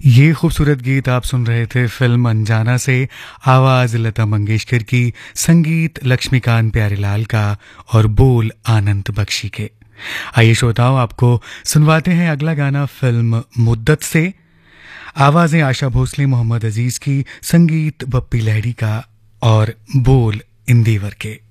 ये खूबसूरत गीत आप सुन रहे थे फिल्म अनजाना से। आवाज लता मंगेशकर की, संगीत लक्ष्मीकांत प्यारेलाल का और बोल आनंद बख्शी के। आइए श्रोताओं, आपको सुनवाते हैं अगला गाना फिल्म मुद्दत से। आवाजें आशा भोसले, मोहम्मद अजीज की, संगीत बप्पी लहरी का और बोल इंदिवर के।